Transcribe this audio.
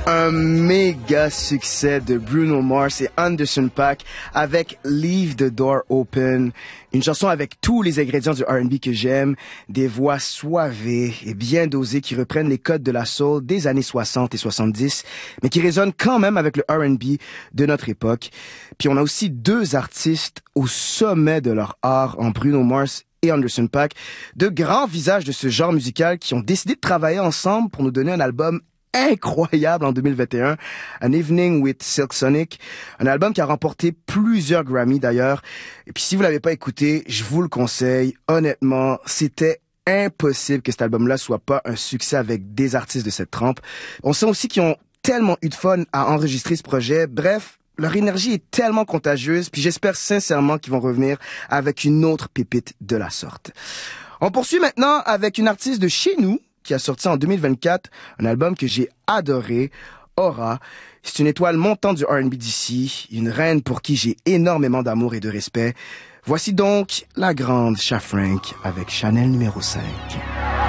Un méga succès de Bruno Mars et Anderson .Paak avec Leave the Door Open, une chanson avec tous les ingrédients du R&B que j'aime, des voix soivées et bien dosées qui reprennent les codes de la soul des années 60 et 70, mais qui résonnent quand même avec le R&B de notre époque. Puis on a aussi deux artistes au sommet de leur art en Bruno Mars et Anderson .Paak, de grands visages de ce genre musical qui ont décidé de travailler ensemble pour nous donner un album incroyable en 2021, An Evening with Silk Sonic, un album qui a remporté plusieurs Grammy d'ailleurs. Et puis si vous l'avez pas écouté, je vous le conseille. Honnêtement, c'était impossible que cet album-là soit pas un succès avec des artistes de cette trempe. On sent aussi qu'ils ont tellement eu de fun à enregistrer ce projet. Bref, leur énergie est tellement contagieuse, puis j'espère sincèrement qu'ils vont revenir avec une autre pépite de la sorte. On poursuit maintenant avec une artiste de chez nous, qui a sorti en 2024 un album que j'ai adoré, Aura. C'est une étoile montante du R&B d'ici, une reine pour qui j'ai énormément d'amour et de respect. Voici donc la grande Cha Frank avec Chanel numéro 5.